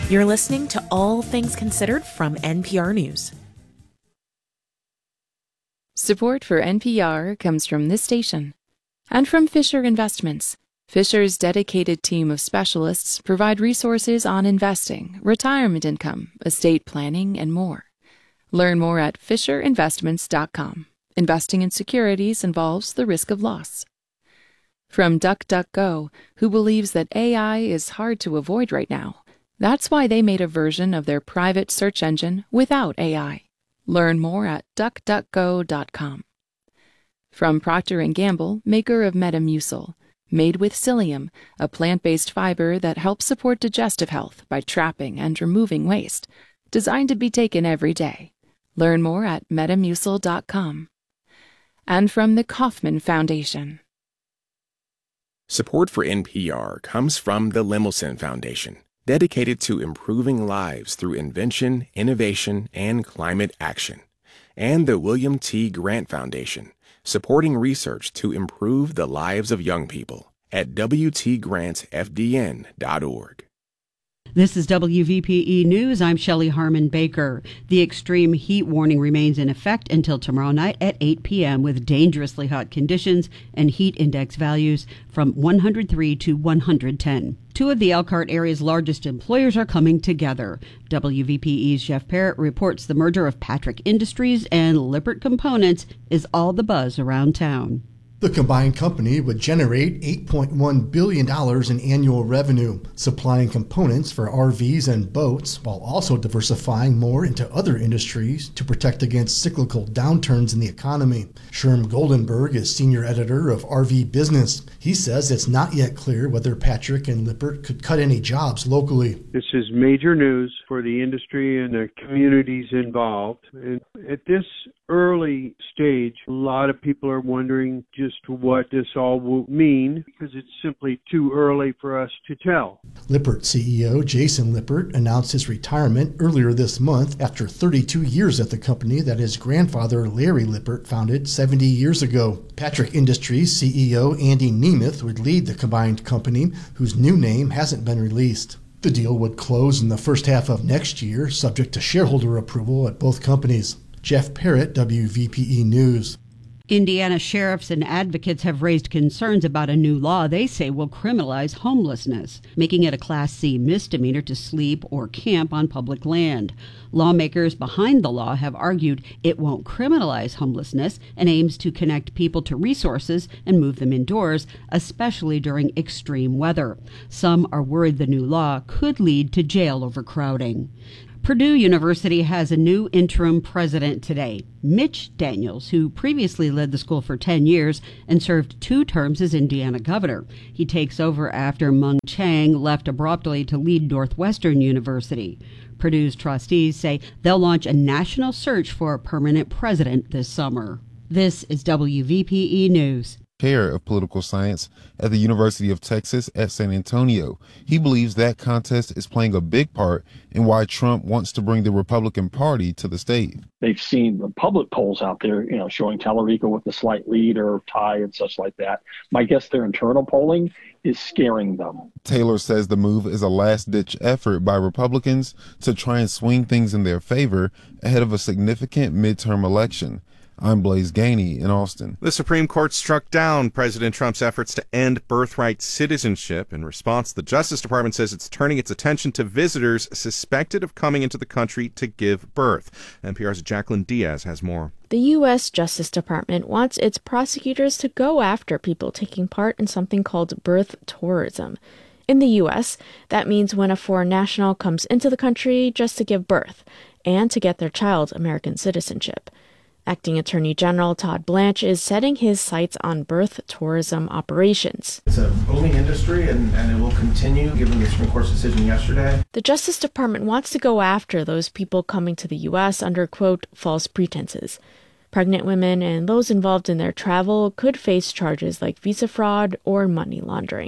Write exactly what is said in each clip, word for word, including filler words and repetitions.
You're listening to All Things Considered from N P R News. Support for N P R comes from this station and from Fisher Investments. Fisher's dedicated team of specialists provide resources on investing, retirement income, estate planning, and more. Learn more at fisher investments dot com. Investing in securities involves the risk of loss. From DuckDuckGo, who believes that A I is hard to avoid right now. That's why they made a version of their private search engine without A I. Learn more at duck duck go dot com. From Procter and Gamble, maker of Metamucil, made with psyllium, a plant-based fiber that helps support digestive health by trapping and removing waste, designed to be taken every day. Learn more at metamucil dot com. And from the Kauffman Foundation. Support for N P R comes from the Lemelson Foundation, dedicated to improving lives through invention, innovation, and climate action, and the William T. Grant Foundation, supporting research to improve the lives of young people at w t grant f d n dot org. This is W V P E News. I'm Shelley Harmon Baker. The extreme heat warning remains in effect until tomorrow night at eight p.m. with dangerously hot conditions and heat index values from one hundred three to one hundred ten. Two of the Elkhart area's largest employers are coming together. W V P E's Jeff Parrott reports the merger of Patrick Industries and Lippert Components is all the buzz around town. The combined company would generate eight point one billion dollars in annual revenue, supplying components for R Vs and boats, while also diversifying more into other industries to protect against cyclical downturns in the economy. Sherm Goldenberg is senior editor of R V Business. He says it's not yet clear whether Patrick and Lippert could cut any jobs locally. This is major news for the industry and the communities involved. And at this early stage, a lot of people are wondering just what this all will mean, because it's simply too early for us to tell. Lippert C E O Jason Lippert announced his retirement earlier this month after thirty-two years at the company that his grandfather Larry Lippert founded seventy years ago. Patrick Industries C E O Andy Nemeth would lead the combined company, whose new name hasn't been released. The deal would close in the first half of next year, subject to shareholder approval at both companies. Jeff Parrott, W V P E News. Indiana sheriffs and advocates have raised concerns about a new law they say will criminalize homelessness, making it a Class C misdemeanor to sleep or camp on public land. Lawmakers behind the law have argued it won't criminalize homelessness and aims to connect people to resources and move them indoors, especially during extreme weather. Some are worried the new law could lead to jail overcrowding. Purdue University has a new interim president today, Mitch Daniels, who previously led the school for ten years and served two terms as Indiana governor. He takes over after Mung Chang left abruptly to lead Northwestern University. Purdue's trustees say they'll launch a national search for a permanent president this summer. This is W V P E News. Chair of political science at the University of Texas at San Antonio. He believes that contest is playing a big part in why Trump wants to bring the Republican Party to the state. They've seen the public polls out there, you know, showing Tallarico with a slight lead or tie and such like that. My guess their internal polling is scaring them. Taylor says the move is a last-ditch effort by Republicans to try and swing things in their favor ahead of a significant midterm election. I'm Blaise Gainey in Austin. The Supreme Court struck down President Trump's efforts to end birthright citizenship. In response, the Justice Department says it's turning its attention to visitors suspected of coming into the country to give birth. N P R's Jacqueline Diaz has more. The U S Justice Department wants its prosecutors to go after people taking part in something called birth tourism. In the U S, that means when a foreign national comes into the country just to give birth and to get their child American citizenship. Acting Attorney General Todd Blanche is setting his sights on birth tourism operations. It's a booming industry, and, and it will continue, given the Supreme Court's decision yesterday. The Justice Department wants to go after those people coming to the U S under, quote, false pretenses. Pregnant women and those involved in their travel could face charges like visa fraud or money laundering.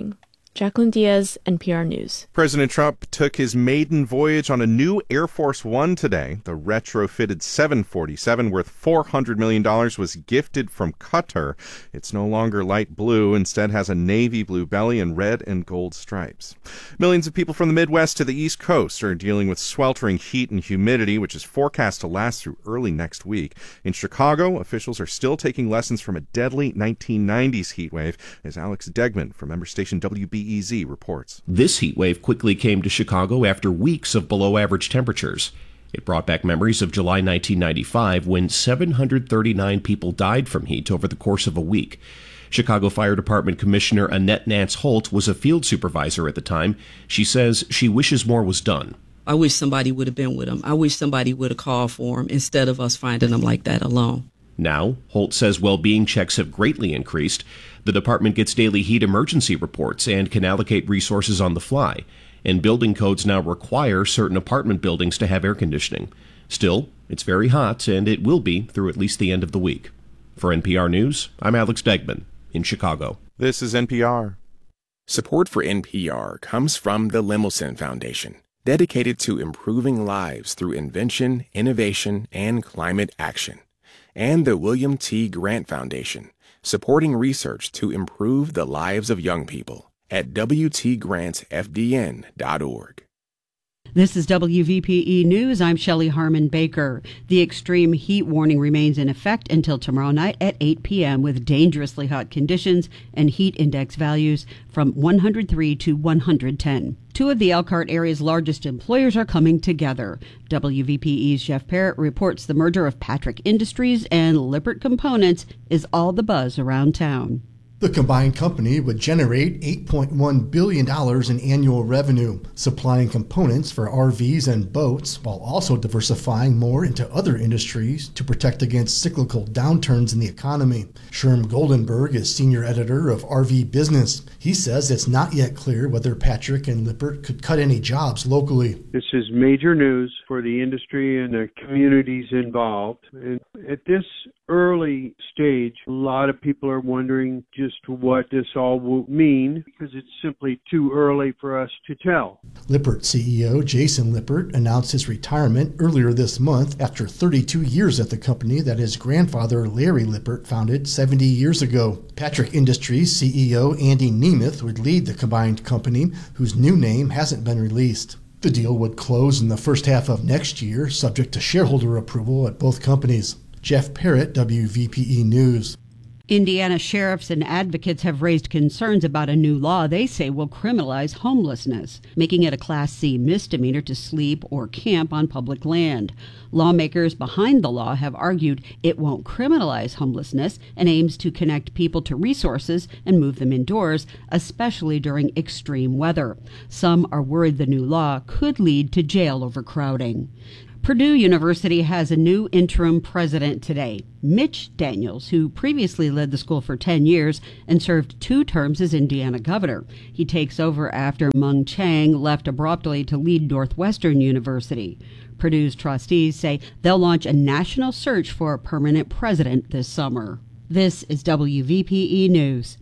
Jacqueline Diaz, N P R News. President Trump took his maiden voyage on a new Air Force One today. The retrofitted seven forty-seven worth four hundred million dollars was gifted from Qatar. It's no longer light blue, instead has a navy blue belly and red and gold stripes. Millions of people from the Midwest to the East Coast are dealing with sweltering heat and humidity, which is forecast to last through early next week. In Chicago, officials are still taking lessons from a deadly nineteen nineties heat wave, as Alex Degman from member station W B E Z reports. This heat wave quickly came to Chicago after weeks of below-average temperatures. It brought back memories of July nineteen ninety-five, when seven hundred thirty-nine people died from heat over the course of a week. Chicago Fire Department Commissioner Annette Nance Holt was a field supervisor at the time. She says she wishes more was done. I wish somebody would have been with them. I wish somebody would have called for them instead of us finding them like that alone. Now, Holt says well-being checks have greatly increased. The department gets daily heat emergency reports and can allocate resources on the fly. And building codes now require certain apartment buildings to have air conditioning. Still, it's very hot, and it will be through at least the end of the week. For N P R News, I'm Alex Degman in Chicago. This is N P R. Support for N P R comes from the Lemelson Foundation, dedicated to improving lives through invention, innovation, and climate action, and the William T. Grant Foundation, supporting research to improve the lives of young people at w t grants f d n dot org. This is W V P E News. I'm Shelley Harmon Baker. The extreme heat warning remains in effect until tomorrow night at eight p.m. with dangerously hot conditions and heat index values from one hundred three to one hundred ten. Two of the Elkhart area's largest employers are coming together. W V P E's Jeff Parrott reports the merger of Patrick Industries and Lippert Components is all the buzz around town. The combined company would generate eight point one billion dollars in annual revenue, supplying components for R Vs and boats, while also diversifying more into other industries to protect against cyclical downturns in the economy. Sherm Goldenberg is senior editor of R V Business. He says it's not yet clear whether Patrick and Lippert could cut any jobs locally. This is major news for the industry and the communities involved. And at this early stage, a lot of people are wondering just what this all will mean, because it's simply too early for us to tell. Lippert C E O Jason Lippert announced his retirement earlier this month after thirty-two years at the company that his grandfather Larry Lippert founded seventy years ago. Patrick Industries C E O Andy Nemeth would lead the combined company, whose new name hasn't been released. The deal would close in the first half of next year, subject to shareholder approval at both companies. Jeff Parrott, W V P E News. Indiana sheriffs and advocates have raised concerns about a new law they say will criminalize homelessness, making it a Class C misdemeanor to sleep or camp on public land. Lawmakers behind the law have argued it won't criminalize homelessness and aims to connect people to resources and move them indoors, especially during extreme weather. Some are worried the new law could lead to jail overcrowding. Purdue University has a new interim president today, Mitch Daniels, who previously led the school for ten years and served two terms as Indiana governor. He takes over after Mung Chang left abruptly to lead Northwestern University. Purdue's trustees say they'll launch a national search for a permanent president this summer. This is W V P E News.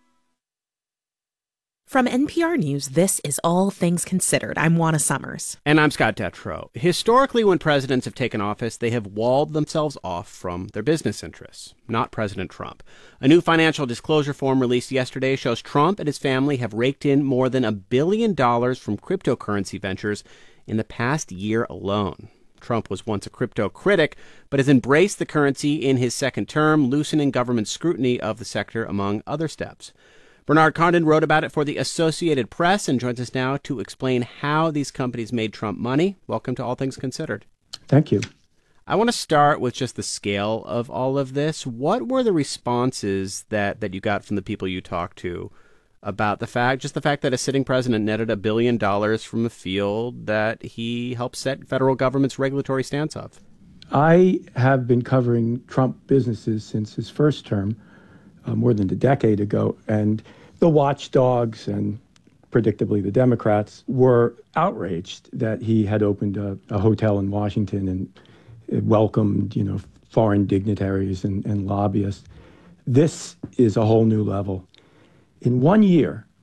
From N P R News, this is All Things Considered. I'm Juana Summers. And I'm Scott Detrow. Historically, when presidents have taken office, they have walled themselves off from their business interests. Not President Trump. A new financial disclosure form released yesterday shows Trump and his family have raked in more than a billion dollars from cryptocurrency ventures in the past year alone. Trump was once a crypto critic, but has embraced the currency in his second term, loosening government scrutiny of the sector, among other steps. Bernard Condon wrote about it for the Associated Press and joins us now to explain how these companies made Trump money. Welcome to All Things Considered. Thank you. I want to start with just the scale of all of this. What were the responses that, that you got from the people you talked to about the fact, just the fact that a sitting president netted a billion dollars from a field that he helped set federal government's regulatory stance of? I have been covering Trump businesses since his first term. Uh, more than a decade ago, and the watchdogs and predictably the Democrats were outraged that he had opened a, a hotel in Washington and welcomed, you know, foreign dignitaries and, and lobbyists. This is a whole new level. In one year,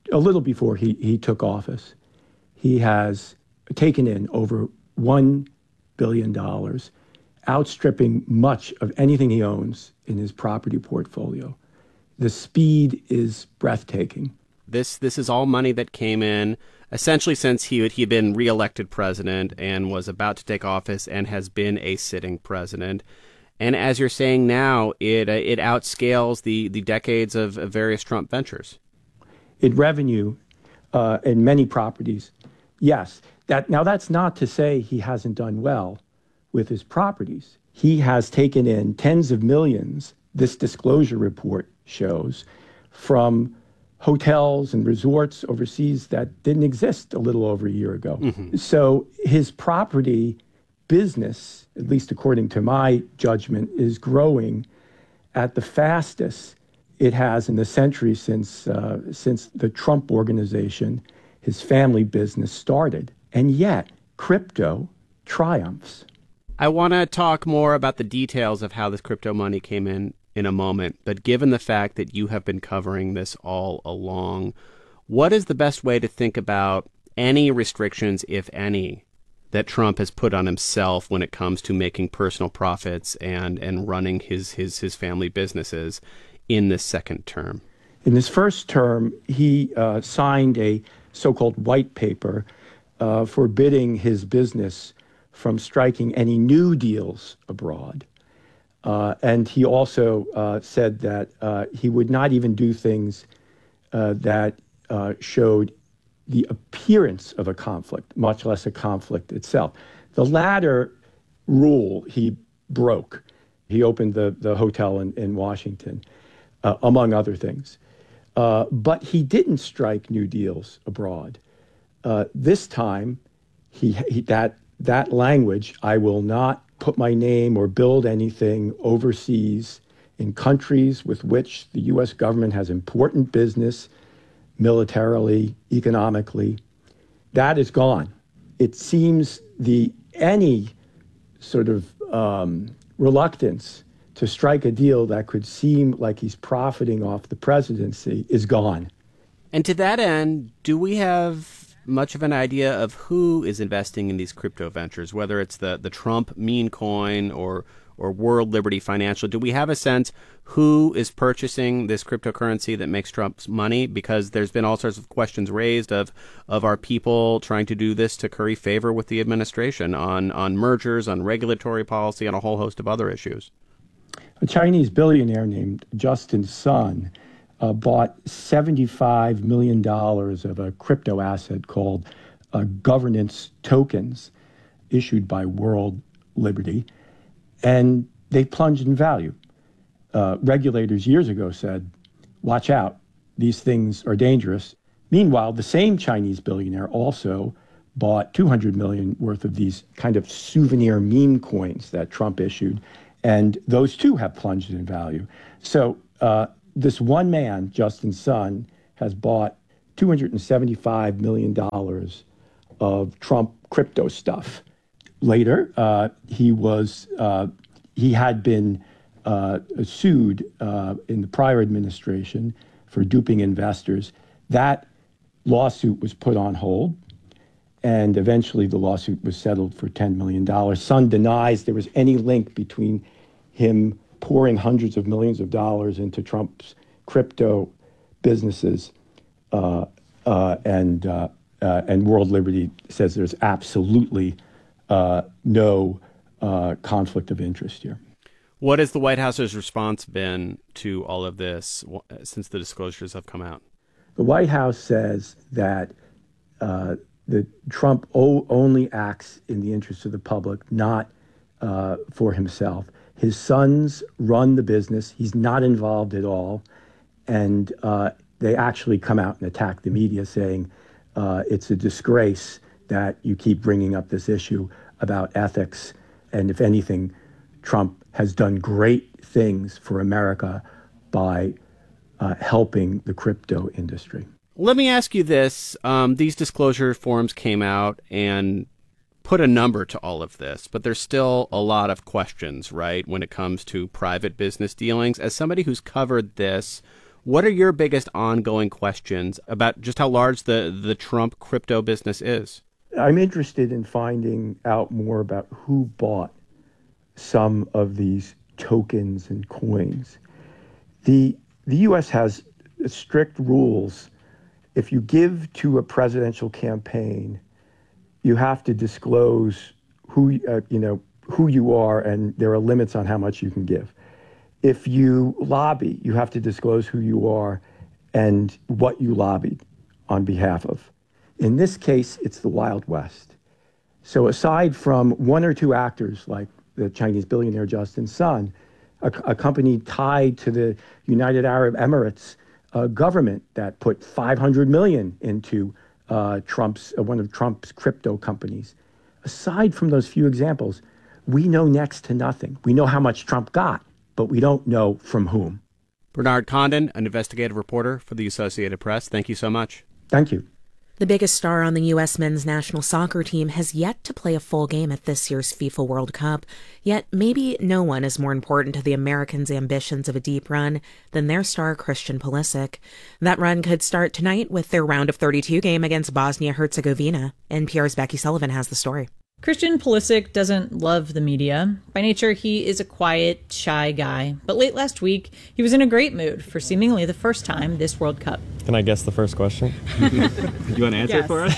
a little before he, he took office, he has taken in over one billion dollars, outstripping much of anything he owns in his property portfolio. The speed is breathtaking. This this is all money that came in essentially since he had, he had been reelected president and was about to take office and has been a sitting president. And as you're saying now, it uh, it outscales the, the decades of, of various Trump ventures. In revenue, uh, in many properties, yes. That now that's not to say he hasn't done well with his properties. He has taken in tens of millions, this disclosure report shows, from hotels and resorts overseas that didn't exist a little over a year ago. Mm-hmm. So his property business, at least according to my judgment, is growing at the fastest it has in the century since uh, since the Trump Organization, his family business, started. And yet, crypto triumphs. I want to talk more about the details of how this crypto money came in in a moment, but given the fact that you have been covering this all along, what is the best way to think about any restrictions, if any, that Trump has put on himself when it comes to making personal profits and, and running his, his, his family businesses in this second term? In his first term, he uh, signed a so-called white paper uh, forbidding his business from striking any new deals abroad. Uh, and he also uh, said that uh, he would not even do things uh, that uh, showed the appearance of a conflict, much less a conflict itself. The latter rule he broke. He opened the, the hotel in, in Washington, uh, among other things. Uh, but he didn't strike new deals abroad. Uh, this time, he, he that that language, I will not put my name or build anything overseas in countries with which the U S government has important business, militarily, economically, that is gone. It seems the any sort of um, reluctance to strike a deal that could seem like he's profiting off the presidency is gone. And to that end, do we have much of an idea of who is investing in these crypto ventures, whether it's the, the Trump meme coin or or World Liberty Financial? Do we have a sense who is purchasing this cryptocurrency that makes Trump's money? Because there's been all sorts of questions raised of of our people trying to do this to curry favor with the administration on, on mergers, on regulatory policy, on a whole host of other issues. A Chinese billionaire named Justin Sun Uh, bought seventy-five million dollars of a crypto asset called uh, governance tokens issued by World Liberty, and they plunged in value. Uh, regulators years ago said, watch out, these things are dangerous. Meanwhile, the same Chinese billionaire also bought two hundred million dollars worth of these kind of souvenir meme coins that Trump issued, and those too have plunged in value. So uh, this one man, Justin Sun, has bought two hundred seventy-five million dollars of Trump crypto stuff. Later, uh, he was uh, he had been uh, sued uh, in the prior administration for duping investors. That lawsuit was put on hold, and eventually the lawsuit was settled for ten million dollars. Sun denies there was any link between him pouring hundreds of millions of dollars into Trump's crypto businesses, uh, uh, and uh, uh, and World Liberty says there's absolutely uh, no uh, conflict of interest here. What has the White House's response been to all of this since the disclosures have come out? The White House says that uh, that Trump o- only acts in the interest of the public, not uh, for himself. His sons run the business. He's not involved at all. And uh, they actually come out and attack the media, saying uh, it's a disgrace that you keep bringing up this issue about ethics. And if anything, Trump has done great things for America by uh, helping the crypto industry. Let me ask you this. Um, these disclosure forms came out and put a number to all of this, but there's still a lot of questions, right, when it comes to private business dealings. As somebody who's covered this, What are your biggest ongoing questions about just how large the, the Trump crypto business is? I'm interested in finding out more about who bought some of these tokens and coins. The, the U S has strict rules. If you give to a presidential campaign, you have to disclose who, uh, you know, who you are, and there are limits on how much you can give. If you lobby, you have to disclose who you are and what you lobbied on behalf of. In this case, it's the Wild West. So aside from one or two actors like the Chinese billionaire Justin Sun, a, a company tied to the United Arab Emirates uh, government that put five hundred million dollars into uh, Trump's uh, one of Trump's crypto companies. Aside from those few examples, we know next to nothing. We know how much Trump got, but we don't know from whom. Bernard Condon, an investigative reporter for the Associated Press, thank you so much. Thank you. The biggest star on the U S men's national soccer team has yet to play a full game at this year's FIFA World Cup, yet maybe no one is more important to the Americans' ambitions of a deep run than their star Christian Pulisic. That run could start tonight with their round of thirty-two game against Bosnia-Herzegovina. N P R's Becky Sullivan has the story. Christian Pulisic doesn't love the media. By nature, he is a quiet, shy guy. But late last week, he was in a great mood for seemingly the first time this World Cup. Can I guess the first question? Do you want to answer Yes. it for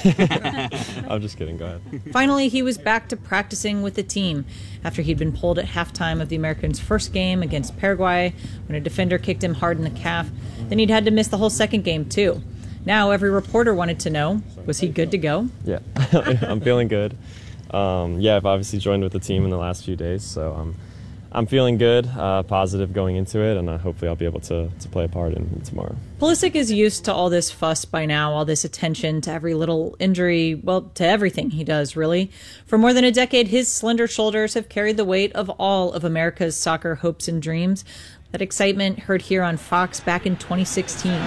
us? I'm just kidding. Go ahead. Finally, he was back to practicing with the team after he'd been pulled at halftime of the Americans' first game against Paraguay when a defender kicked him hard in the calf. Then he'd had to miss the whole second game, too. Now, every reporter wanted to know, was he good to go? Yeah, I'm feeling good. Um, yeah, I've obviously joined with the team in the last few days, so um, I'm feeling good, uh, positive going into it, and uh, hopefully I'll be able to, to play a part in it tomorrow. Pulisic is used to all this fuss by now, all this attention to every little injury, well, to everything he does, really. For more than a decade, his slender shoulders have carried the weight of all of America's soccer hopes and dreams. That excitement heard here on Fox back in twenty sixteen.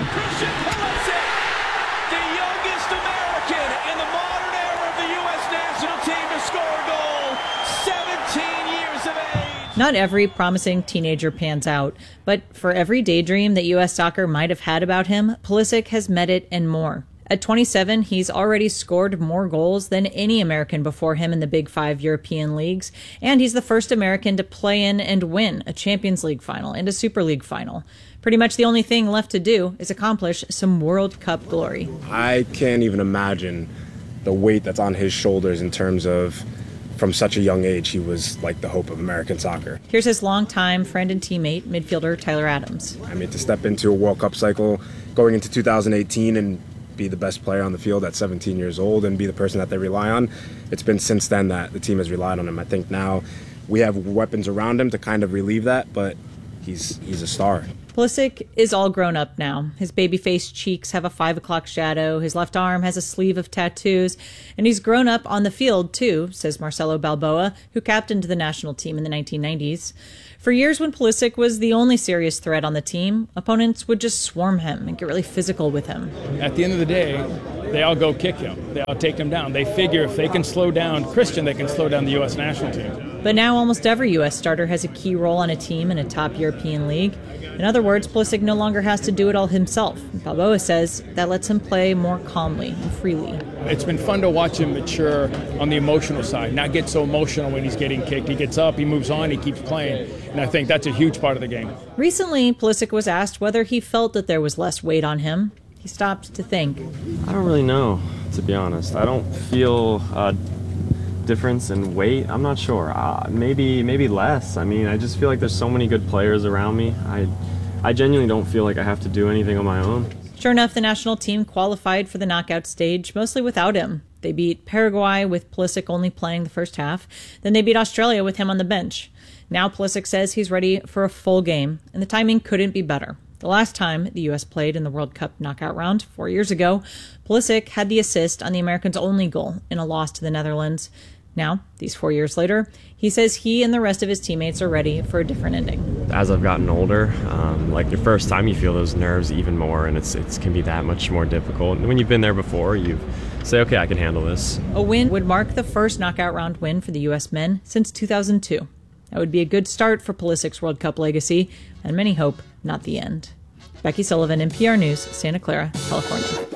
Not every promising teenager pans out, but for every daydream that U S soccer might have had about him, Pulisic has met it and more. At twenty-seven, he's already scored more goals than any American before him in the Big Five European leagues, and he's the first American to play in and win a Champions League final and a Super League final. Pretty much the only thing left to do is accomplish some World Cup glory. I can't even imagine the weight that's on his shoulders in terms of from such a young age, he was like the hope of American soccer. Here's his longtime friend and teammate, midfielder Tyler Adams. I mean, to step into a World Cup cycle going into two thousand eighteen and be the best player on the field at seventeen years old and be the person that they rely on, it's been since then that the team has relied on him. I think now we have weapons around him to kind of relieve that, but he's he's a star. Pulisic is all grown up now. His baby-faced cheeks have a five o'clock shadow, his left arm has a sleeve of tattoos, and he's grown up on the field too, says Marcelo Balboa, who captained the national team in the nineteen nineties. For years when Pulisic was the only serious threat on the team, opponents would just swarm him and get really physical with him. At the end of the day, they all go kick him. They all take him down. They figure if they can slow down Christian, they can slow down the U S national team. But now almost every U S starter has a key role on a team in a top European league. In other words, Pulisic no longer has to do it all himself. Balboa says that lets him play more calmly and freely. It's been fun to watch him mature on the emotional side, not get so emotional when he's getting kicked. He gets up, he moves on, he keeps playing. And I think that's a huge part of the game. Recently, Pulisic was asked whether he felt that there was less weight on him. He stopped to think. I don't really know, to be honest. I don't feel a difference in weight. I'm not sure. Uh, maybe maybe less. I mean, I just feel like there's so many good players around me. I, I genuinely don't feel like I have to do anything on my own. Sure enough, the national team qualified for the knockout stage, mostly without him. They beat Paraguay with Pulisic only playing the first half. Then they beat Australia with him on the bench. Now Pulisic says he's ready for a full game, and the timing couldn't be better. The last time the U S played in the World Cup knockout round, four years ago, Pulisic had the assist on the Americans' only goal in a loss to the Netherlands. Now, these four years later, he says he and the rest of his teammates are ready for a different ending. As I've gotten older, um, like your first time you feel those nerves even more, and it's it can be that much more difficult. And when you've been there before, you say, okay, I can handle this. A win would mark the first knockout round win for the U S men since two thousand two. That would be a good start for Pulisic's World Cup legacy, and many hope not the end. Becky Sullivan, N P R News, Santa Clara, California.